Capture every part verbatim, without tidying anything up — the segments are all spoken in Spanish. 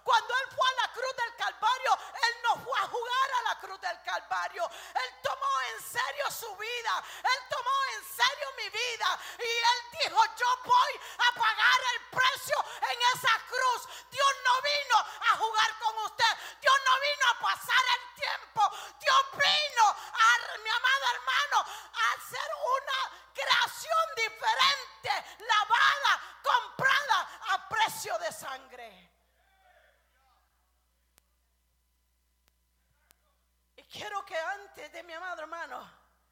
Cuando Él fue a la cruz del Calvario, Él no fue a jugar a la cruz del Calvario. Él tomó en serio su vida. Él tomó en serio mi vida. Y Él dijo, yo voy a pagar el precio en esa cruz. Dios no vino a jugar con usted. Dios no vino a pasar el tiempo. Dios vino a, mi amado hermano, a hacer una creación diferente, lavada, comprada a precio de sangre. Y quiero que antes de mi amado hermano,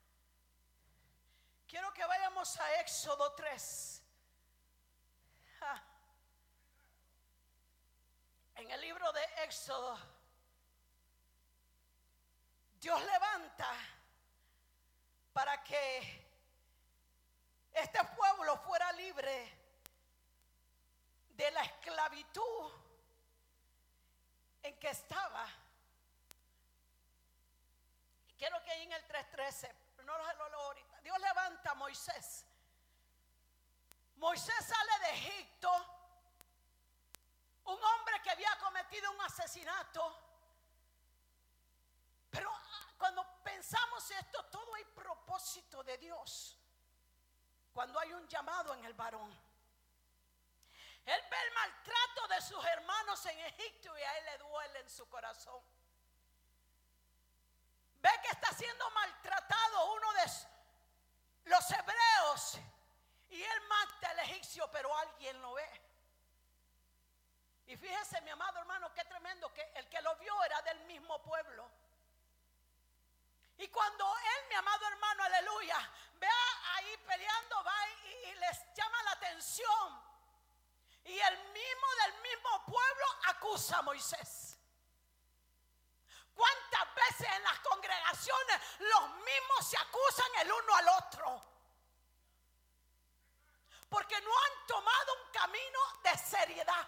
quiero que vayamos a Éxodo tres. Ah. En el libro de Éxodo, Dios levanta para que este pueblo fuera libre de la esclavitud en que estaba. Y quiero que ahí en el tres trece, no lo leo ahorita. Dios levanta a Moisés. Moisés sale de Egipto, un hombre que había cometido un asesinato. Pero cuando pensamos esto, todo hay propósito de Dios. Cuando hay un llamado en el varón, él ve el maltrato de sus hermanos en Egipto y a él le duele en su corazón. Ve que está siendo maltratado uno de los hebreos y él mata al egipcio, pero alguien lo ve. Y fíjese, mi amado hermano, qué tremendo, que el que lo vio era del mismo pueblo. Y cuando él, mi amado hermano, aleluya, ve ahí peleando, va y, y les llama la atención. Y el mismo del mismo pueblo acusa a Moisés. ¿Cuántas veces en las congregaciones los mismos se acusan el uno al otro? Porque no han tomado un camino de seriedad.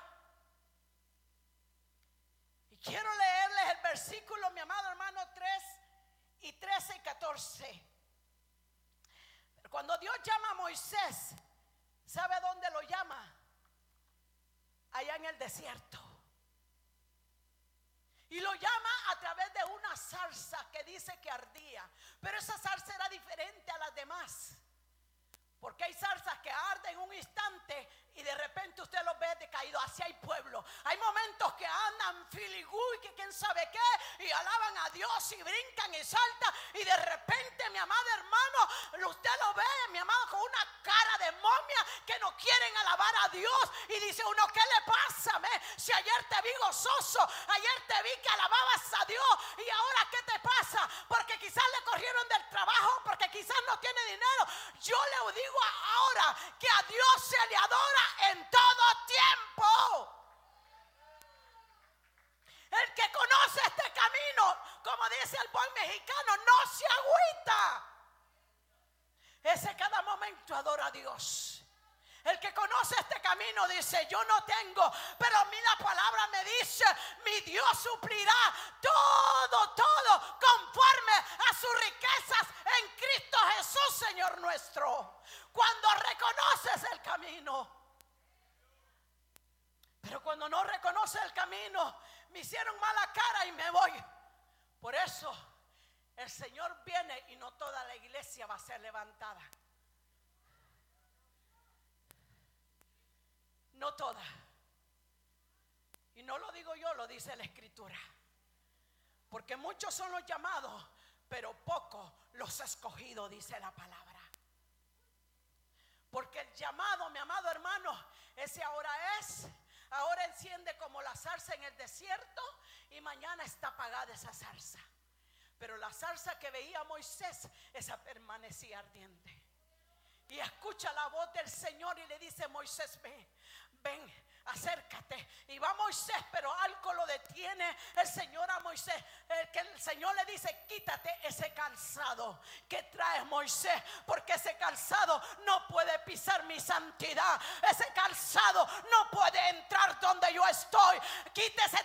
Y quiero leerles el versículo, mi amado hermano, tres y trece y catorce. Pero cuando Dios llama a Moisés, ¿sabe dónde lo llama? Allá en el desierto. Y lo llama a través de una zarza que dice que ardía. Pero esa zarza era diferente a las demás. Porque hay zarzas que arden un instante y de repente usted los ve decaídos. Así hay pueblo. Hay momentos que andan filigú y que quién sabe qué, y alaban a Dios y brincan y saltan, y de repente, mi amado hermano, usted lo ve, mi amado, con una cara de momia, que no quieren alabar a Dios. Y dice uno, ¿qué le pasa? ¿Me? Si ayer te vi gozoso, ayer te vi que alababas a Dios, y ahora ¿qué te pasa? Porque quizás le corrieron del trabajo, porque quizás no tiene dinero. Yo le digo ahora que a Dios se le adora en todo tiempo. El que conoce este camino, como dice el buen mexicano, no se agüita. Ese cada momento adora a Dios. El que conoce este camino dice, yo no tengo, pero a mí la palabra me dice, mi Dios suplirá todo, todo conforme a sus riquezas en Cristo Jesús, Señor nuestro. Cuando reconoces el camino. Pero cuando no reconoces el camino, me hicieron mala cara y me voy. Por eso el Señor viene y no toda la iglesia va a ser levantada. No toda. Y no lo digo yo, lo dice la Escritura. Porque muchos son los llamados, pero pocos los escogidos, dice la palabra. Porque el llamado, mi amado hermano, ese ahora es, ahora enciende como la zarza en el desierto, y mañana está apagada esa zarza. Pero la zarza que veía Moisés, esa permanecía ardiente. Y escucha la voz del Señor y le dice, Moisés, ven, ven, acércate. Y va Moisés, pero algo lo detiene el Señor a Moisés. El que el Señor le dice, quítate ese calzado que traes, Moisés, porque ese calzado no puede pisar mi santidad. Ese calzado no puede entrar donde yo estoy. Quítese